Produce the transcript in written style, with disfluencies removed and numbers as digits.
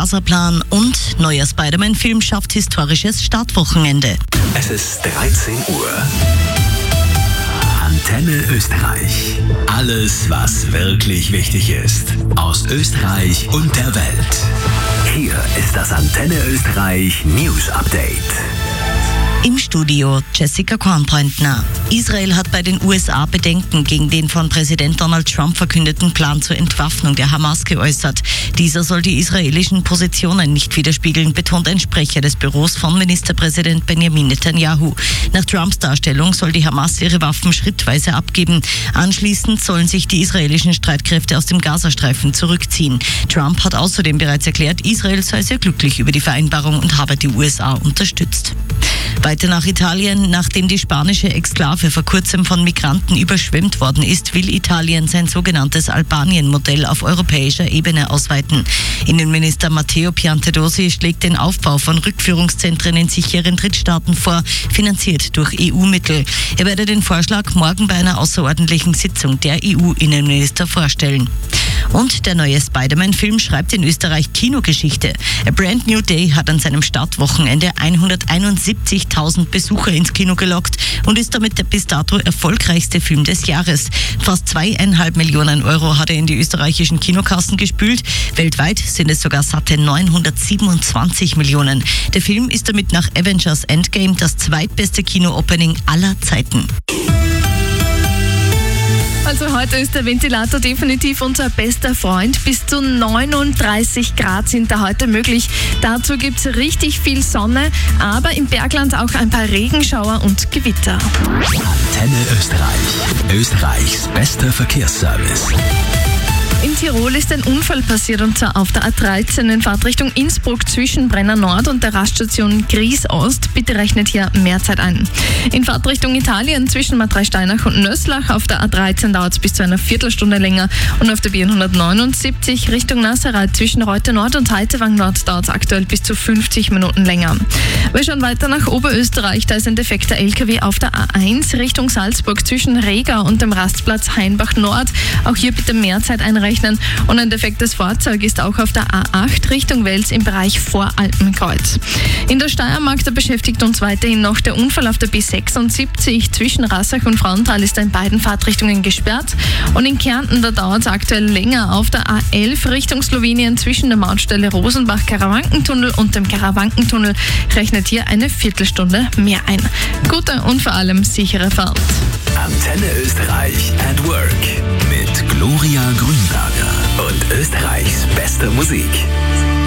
Gaza-Plan und neuer Spider-Man-Film schafft historisches Startwochenende. Es ist 13 Uhr. Antenne Österreich. Alles, was wirklich wichtig ist. Aus Österreich und der Welt. Hier ist das Antenne Österreich News Update. Im Studio Jessica Kornpointner. Israel hat bei den USA Bedenken gegen den von Präsident Donald Trump verkündeten Plan zur Entwaffnung der Hamas geäußert. Dieser soll die israelischen Positionen nicht widerspiegeln, betont ein Sprecher des Büros von Ministerpräsident Benjamin Netanyahu. Nach Trumps Darstellung soll die Hamas ihre Waffen schrittweise abgeben. Anschließend sollen sich die israelischen Streitkräfte aus dem Gazastreifen zurückziehen. Trump hat außerdem bereits erklärt, Israel sei sehr glücklich über die Vereinbarung und habe die USA unterstützt. Weiter nach Italien. Nachdem die spanische Exklave vor kurzem von Migranten überschwemmt worden ist, will Italien sein sogenanntes Albanien-Modell auf europäischer Ebene ausweiten. Innenminister Matteo Piantedosi schlägt den Aufbau von Rückführungszentren in sicheren Drittstaaten vor, finanziert durch EU-Mittel. Er werde den Vorschlag morgen bei einer außerordentlichen Sitzung der EU-Innenminister vorstellen. Und der neue Spider-Man-Film schreibt in Österreich Kinogeschichte. A Brand New Day hat an seinem Startwochenende 171.000 Besucher ins Kino gelockt und ist damit der bis dato erfolgreichste Film des Jahres. Fast 2,5 Millionen Euro hat er in die österreichischen Kinokassen gespült. Weltweit sind es sogar satte 927 Millionen. Der Film ist damit nach Avengers Endgame das zweitbeste Kino-Opening aller Zeiten. Also heute ist der Ventilator definitiv unser bester Freund. Bis zu 39 Grad sind da heute möglich. Dazu gibt es richtig viel Sonne, aber im Bergland auch ein paar Regenschauer und Gewitter. Antenne Österreich. Österreichs bester Verkehrsservice. In Tirol ist ein Unfall passiert, und zwar auf der A13 in Fahrtrichtung Innsbruck zwischen Brenner Nord und der Raststation Gries Ost. Bitte rechnet hier mehr Zeit ein. In Fahrtrichtung Italien zwischen Madrei-Steinach und Nöslach auf der A13 dauert es bis zu einer Viertelstunde länger, und auf der B179 Richtung Nasserat zwischen Reute Nord und Heitewang Nord dauert es aktuell bis zu 50 Minuten länger. Wir schauen weiter nach Oberösterreich. Da ist ein defekter LKW auf der A1 Richtung Salzburg zwischen Regau und dem Rastplatz Hainbach Nord. Auch hier bitte mehr Zeit einrechnen. Und ein defektes Fahrzeug ist auch auf der A8 Richtung Wels im Bereich Voralpenkreuz. In der Steiermark, da beschäftigt uns weiterhin noch der Unfall auf der B76 zwischen Rassach und Frauenthal, ist in beiden Fahrtrichtungen gesperrt. Und in Kärnten, da dauert es aktuell länger auf der A11 Richtung Slowenien zwischen der Mautstelle Rosenbach-Karawankentunnel und dem Karawankentunnel. Rechnet hier eine Viertelstunde mehr ein. Gute und vor allem sichere Fahrt. Antenne Österreich at Work mit Gloria Grünberger und Österreichs bester Musik.